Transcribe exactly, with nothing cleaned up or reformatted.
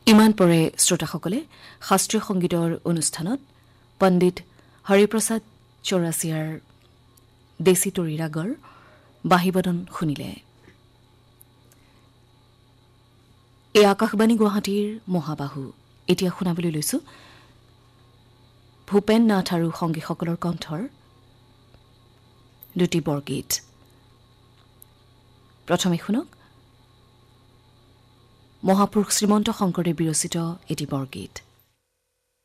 ইমান পৰে শ্ৰোতাসকলে শাস্ত্ৰীয় সংগীতৰ অনুষ্ঠানত পণ্ডিত হৰিপ্ৰসাদ চৌৰাচিয়াৰ দেশী তৰি ৰাগৰ বাঁহীবাদন শুনিলে। এই আকাশবাণী গুৱাহাটীৰ মহাবাহু। এতিয়া শুনাবলৈ লৈছো ভূপেন নাথ আৰু সংগীসকলৰ কণ্ঠৰ দুটি বৰগীত। প্ৰথমে শুনক মহাপুৰুষ শ্ৰীমন্ত শংকৰদেৱ বিৰচিত এটি বৰগীত।